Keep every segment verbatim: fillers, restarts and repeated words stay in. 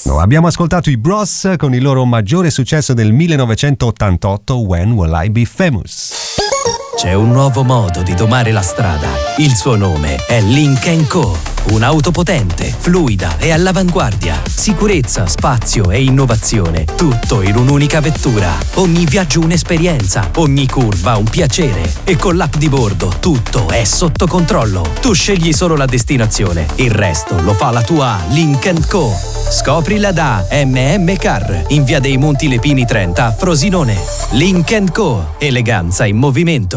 No, abbiamo ascoltato i Bros con il loro maggiore successo del millenovecentottantotto, When Will I Be Famous? C'è un nuovo modo di domare la strada. Il suo nome è Lynk and Co. Un'auto potente, fluida e all'avanguardia. Sicurezza, spazio e innovazione. Tutto in un'unica vettura. Ogni viaggio un'esperienza. Ogni curva un piacere. E con l'app di bordo tutto è sotto controllo. Tu scegli solo la destinazione. Il resto lo fa la tua Lynk and Co. Scoprila da M M Car in via dei Monti Lepini trenta a Frosinone. Lynk and Co. Eleganza in movimento.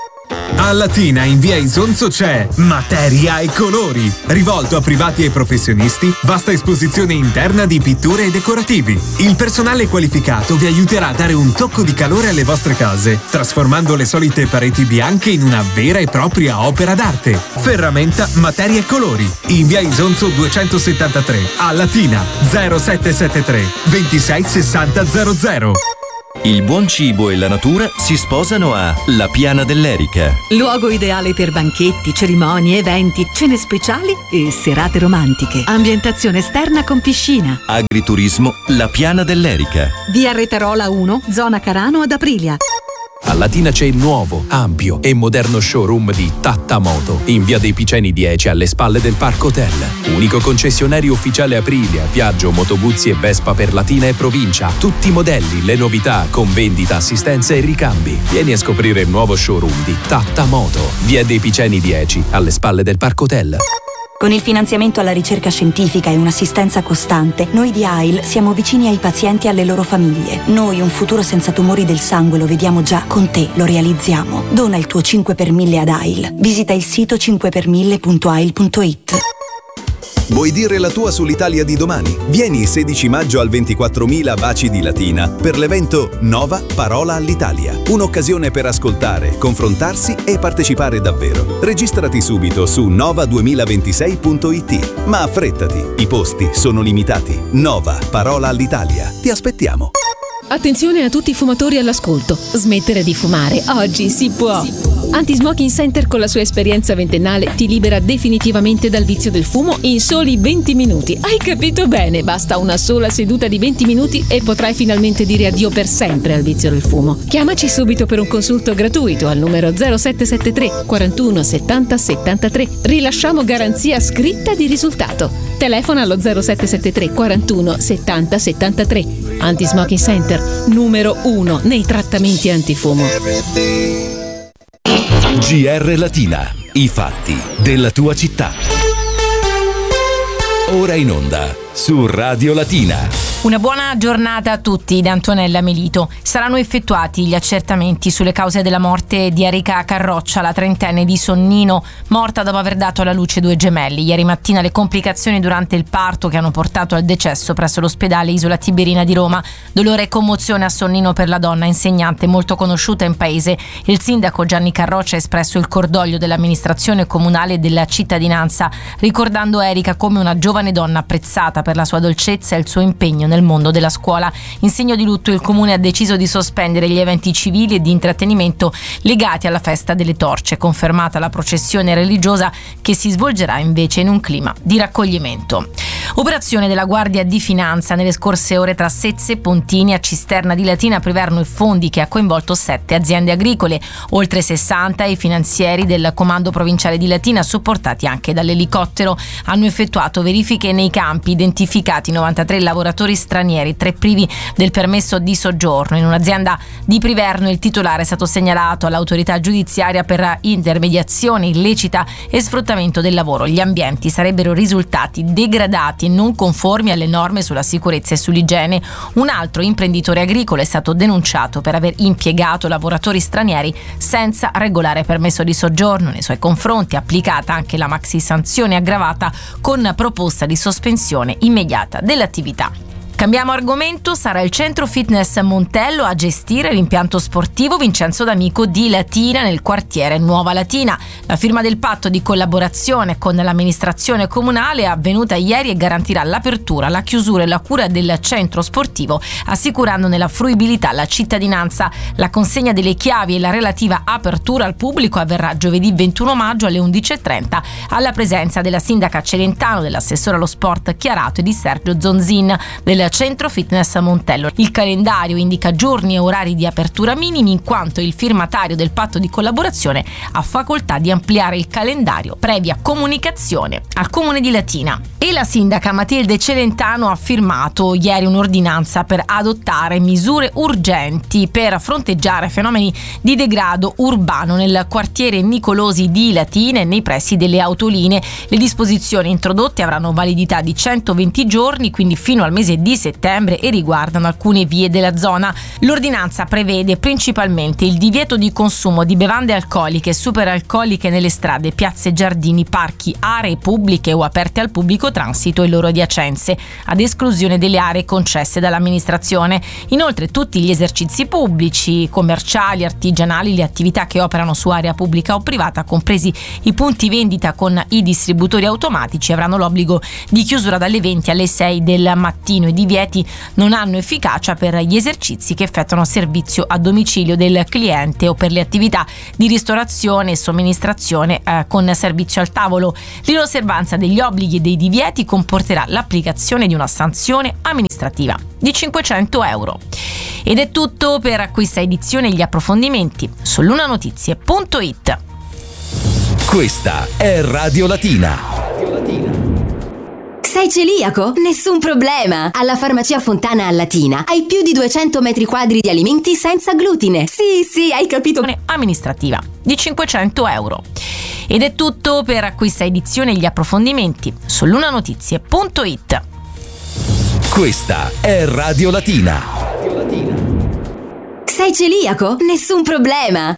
A Latina in via Isonzo c'è Materia e Colori, rivolto a privati e professionisti, vasta esposizione interna di pitture e decorativi. Il personale qualificato vi aiuterà a dare un tocco di calore alle vostre case, trasformando le solite pareti bianche in una vera e propria opera d'arte. Ferramenta Materia e Colori, in via Isonzo duecentosettantatré, a Latina zero sette sette tre ventisei sessanta zero zero. Il buon cibo e la natura si sposano a La Piana dell'Erica. Luogo ideale per banchetti, cerimonie, eventi, cene speciali e serate romantiche. Ambientazione esterna con piscina. Agriturismo La Piana dell'Erica. Via Retarola uno, zona Carano ad Aprilia. A Latina c'è il nuovo, ampio e moderno showroom di Tattamoto in via dei Piceni dieci alle spalle del Parco Hotel. Unico concessionario ufficiale Aprilia, Piaggio, Motoguzzi e Vespa per Latina e provincia. Tutti i modelli, le novità, con vendita, assistenza e ricambi. Vieni a scoprire il nuovo showroom di Tattamoto, via dei Piceni dieci alle spalle del Parco Hotel. Con il finanziamento alla ricerca scientifica e un'assistenza costante, noi di A I L siamo vicini ai pazienti e alle loro famiglie. Noi un futuro senza tumori del sangue lo vediamo già, con te lo realizziamo. Dona il tuo cinque per mille ad A I L. Visita il sito cinque per mille punto a i l punto i t. Vuoi dire la tua sull'Italia di domani? Vieni sedici maggio al ventiquattromila Baci di Latina per l'evento Nova Parola all'Italia. Un'occasione per ascoltare, confrontarsi e partecipare davvero. Registrati subito su nova duemilaventisei punto i t. Ma affrettati, i posti sono limitati. Nova Parola all'Italia. Ti aspettiamo. Attenzione a tutti i fumatori all'ascolto. Smettere di fumare. Oggi si può. Anti-Smoking Center con la sua esperienza ventennale ti libera definitivamente dal vizio del fumo in soli venti minuti. Hai capito bene? Basta una sola seduta di venti minuti e potrai finalmente dire addio per sempre al vizio del fumo. Chiamaci subito per un consulto gratuito al numero zero sette sette tre quarantuno settanta settantatré. Rilasciamo garanzia scritta di risultato. Telefona allo zero sette sette tre quarantuno settanta settantatré. Anti-Smoking Center, numero uno nei trattamenti antifumo. G R Latina, i fatti della tua città. Ora in onda su Radio Latina. Una buona giornata a tutti da Antonella Melito. Saranno effettuati gli accertamenti sulle cause della morte di Erika Carroccia, la trentenne di Sonnino, morta dopo aver dato alla luce due gemelli. Ieri mattina le complicazioni durante il parto che hanno portato al decesso presso l'ospedale Isola Tiberina di Roma. Dolore e commozione a Sonnino per la donna insegnante molto conosciuta in paese. Il sindaco Gianni Carroccia ha espresso il cordoglio dell'amministrazione comunale e della cittadinanza, ricordando Erika come una giovane donna apprezzata per la sua dolcezza e il suo impegno nel mondo della scuola. In segno di lutto il comune ha deciso di sospendere gli eventi civili e di intrattenimento legati alla festa delle torce, confermata la processione religiosa che si svolgerà invece in un clima di raccoglimento. Operazione della Guardia di Finanza nelle scorse ore tra Sezze, Pontini, a Cisterna di Latina, Priverno e Fondi, che ha coinvolto sette aziende agricole, oltre sessanta i finanzieri del Comando Provinciale di Latina, supportati anche dall'elicottero. Hanno effettuato verifiche nei campi, identificati novantatré lavoratori stranieri, tre privi del permesso di soggiorno. In un'azienda di Priverno il titolare è stato segnalato all'autorità giudiziaria per intermediazione illecita e sfruttamento del lavoro. Gli ambienti sarebbero risultati degradati e non conformi alle norme sulla sicurezza e sull'igiene. Un altro imprenditore agricolo è stato denunciato per aver impiegato lavoratori stranieri senza regolare permesso di soggiorno. Nei suoi confronti è applicata anche la maxi sanzione aggravata con proposta di sospensione immediata dell'attività. Cambiamo argomento, sarà il centro fitness Montello a gestire l'impianto sportivo Vincenzo D'Amico di Latina nel quartiere Nuova Latina. La firma del patto di collaborazione con l'amministrazione comunale è avvenuta ieri e garantirà l'apertura, la chiusura e la cura del centro sportivo, assicurandone la fruibilità alla cittadinanza. La consegna delle chiavi e la relativa apertura al pubblico avverrà giovedì ventuno maggio alle undici e trenta alla presenza della sindaca Celentano, dell'assessore allo sport Chiarato e di Sergio Zonzin del centro fitness Montello. Il calendario indica giorni e orari di apertura minimi, in quanto il firmatario del patto di collaborazione ha facoltà di ampliare il calendario previa comunicazione al comune di Latina. E la sindaca Matilde Celentano ha firmato ieri un'ordinanza per adottare misure urgenti per fronteggiare fenomeni di degrado urbano nel quartiere Nicolosi di Latina e nei pressi delle autolinee. Le disposizioni introdotte avranno validità di centoventi giorni, quindi fino al mese di settembre, e riguardano alcune vie della zona. L'ordinanza prevede principalmente il divieto di consumo di bevande alcoliche e superalcoliche nelle strade, piazze, giardini, parchi, aree pubbliche o aperte al pubblico transito e loro adiacenze, ad esclusione delle aree concesse dall'amministrazione. Inoltre tutti gli esercizi pubblici, commerciali, artigianali, le attività che operano su area pubblica o privata, compresi i punti vendita con i distributori automatici, avranno l'obbligo di chiusura dalle venti alle sei del mattino. I divieti non hanno efficacia per gli esercizi che effettuano servizio a domicilio del cliente o per le attività di ristorazione e somministrazione eh, con servizio al tavolo. L'inosservanza degli obblighi e dei divieti comporterà l'applicazione di una sanzione amministrativa di cinquecento euro. Ed è tutto per questa edizione. Gli approfondimenti su lunanotizie punto it. Questa è Radio Latina. Sei celiaco? Nessun problema! Alla Farmacia Fontana a Latina hai più di duecento metri quadri di alimenti senza glutine. Sì, sì, hai capito. Amministrativa di cinquecento euro. Ed è tutto per questa edizione. Gli approfondimenti su lunanotizie punto it. Questa è Radio Latina. Sei celiaco? Nessun problema!